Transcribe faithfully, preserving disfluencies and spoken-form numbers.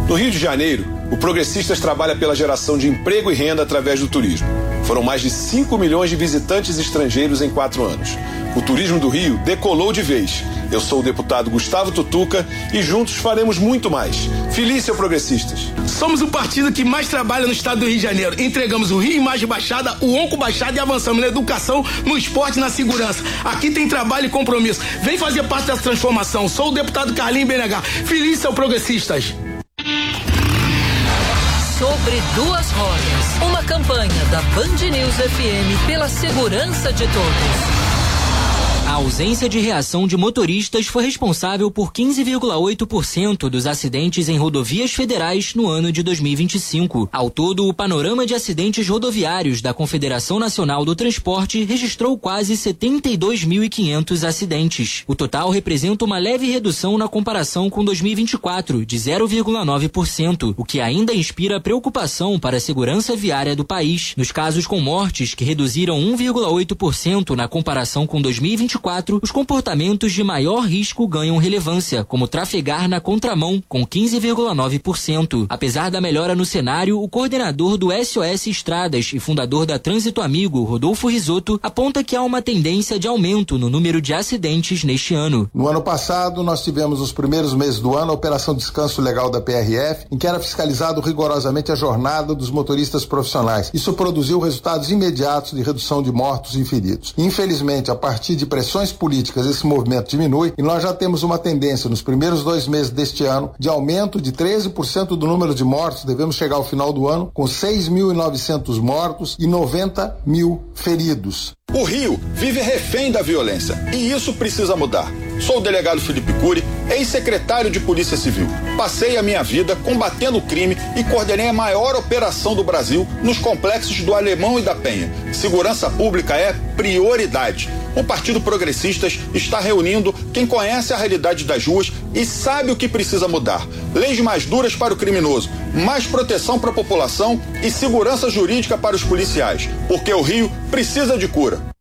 No Rio de Janeiro, o Progressistas trabalha pela geração de emprego e renda através do turismo. Foram mais de cinco milhões de visitantes estrangeiros em quatro anos. O turismo do Rio decolou de vez. Eu sou o deputado Gustavo Tutuca e juntos faremos muito mais. Feliz seu Progressistas. Somos o partido que mais trabalha no estado do Rio de Janeiro. Entregamos o Rio Imagem Baixada, o Onco Baixada e avançamos na educação, no esporte e na segurança. Aqui tem trabalho e compromisso. Vem fazer parte dessa transformação. Sou o deputado Carlinhos B N H. Feliz seu Progressistas. Sobre duas rodas. Uma campanha da Band News F M pela segurança de todos. A ausência de reação de motoristas foi responsável por quinze vírgula oito por cento dos acidentes em rodovias federais no ano de dois mil e vinte e cinco. Ao todo, o panorama de acidentes rodoviários da Confederação Nacional do Transporte registrou quase setenta e dois mil e quinhentos acidentes. O total representa uma leve redução na comparação com dois mil e vinte e quatro, de zero vírgula nove por cento, o que ainda inspira preocupação para a segurança viária do país. Nos casos com mortes, que reduziram um vírgula oito por cento na comparação com dois mil e vinte e quatro, os comportamentos de maior risco ganham relevância, como trafegar na contramão, com quinze vírgula nove por cento. Apesar da melhora no cenário, o coordenador do S O S Estradas e fundador da Trânsito Amigo, Rodolfo Risotto, aponta que há uma tendência de aumento no número de acidentes neste ano. No ano passado, nós tivemos os primeiros meses do ano a Operação Descanso Legal da P R F, em que era fiscalizado rigorosamente a jornada dos motoristas profissionais. Isso produziu resultados imediatos de redução de mortos e feridos. Infelizmente, a partir de pressões políticas, esse movimento diminui e nós já temos uma tendência nos primeiros dois meses deste ano de aumento de treze por cento do número de mortos. Devemos chegar ao final do ano com seis mil e novecentos mortos e noventa mil feridos. O Rio vive refém da violência e isso precisa mudar. Sou o delegado Felipe Cury, ex-secretário de Polícia Civil. Passei a minha vida combatendo o crime e coordenei a maior operação do Brasil nos complexos do Alemão e da Penha. Segurança pública é prioridade. O Partido Progressistas está reunindo quem conhece a realidade das ruas e sabe o que precisa mudar. Leis mais duras para o criminoso, mais proteção para a população e segurança jurídica para os policiais. Porque o Rio precisa de cura.